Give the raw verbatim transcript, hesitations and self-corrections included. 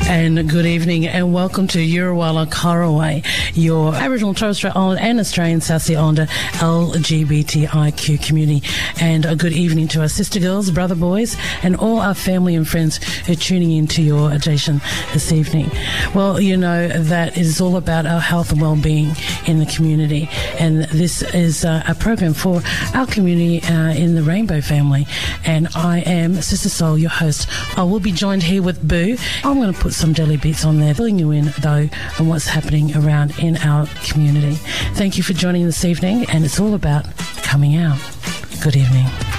And good evening and welcome to Yurawala Karaway, your Aboriginal Torres Strait Islander and Australian South Sea Islander L G B T I Q community. And a good evening to our sister girls, brother boys, and all our family and friends who are tuning in to your station this evening. Well, you know that it is all about our health and well-being in the community. And this is uh, a program for our community uh, in the Rainbow family. And I am Sister Soul, your host. I will be joined here with Boo. I'm going to put some jelly bits on there, filling you in, though, on what's happening around in our community. Thank you for joining this evening, and it's all about coming out. Good evening.